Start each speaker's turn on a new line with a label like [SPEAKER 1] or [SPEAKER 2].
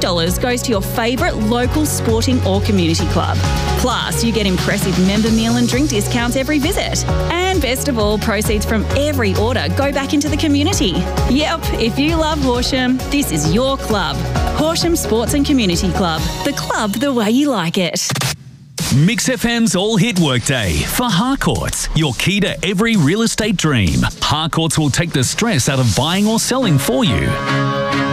[SPEAKER 1] $50 goes to your favourite local sporting or community club. Plus, you get impressive member meal and drink discounts every visit. And best of all, proceeds from every order go back into the community. Yep, if you love Horsham, this is your club. Horsham Sports and Community Club. The club the way you like it.
[SPEAKER 2] Mix FM's All Hit Workday for Harcourts, your key to every real estate dream. Harcourts will take the stress out of buying or selling for you.